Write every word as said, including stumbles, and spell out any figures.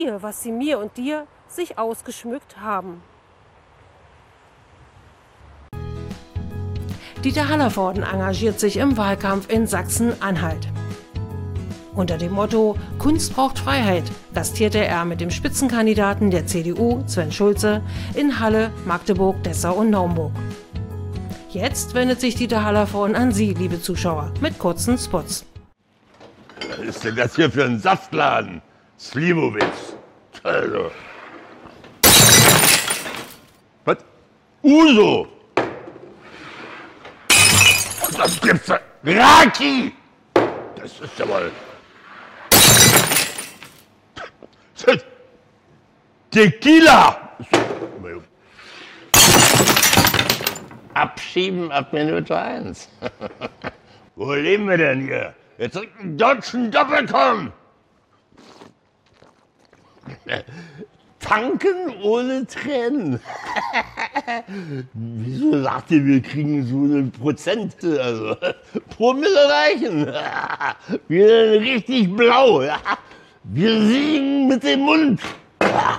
was sie mir und dir sich ausgeschmückt haben. Dieter Hallervorden engagiert sich im Wahlkampf in Sachsen-Anhalt. Unter dem Motto Kunst braucht Freiheit gastierte er mit dem Spitzenkandidaten der C D U, Sven Schulze, in Halle, Magdeburg, Dessau und Naumburg. Jetzt wendet sich Dieter Hallervorden an Sie, liebe Zuschauer, mit kurzen Spots. Was ist denn das hier für ein Saftladen? Slivovitz. Also. Was? Uso! Das gibt's ja. Raki! Das ist ja mal. Tequila! Abschieben ab Minute eins. Wo leben wir denn hier? Jetzt trinkt einen deutschen Doppelkorn! Tanken ohne Tränen. Wieso sagt ihr, wir kriegen so eine Prozent, also Promille reichen. Wir sind richtig blau. Wir singen mit dem Mund.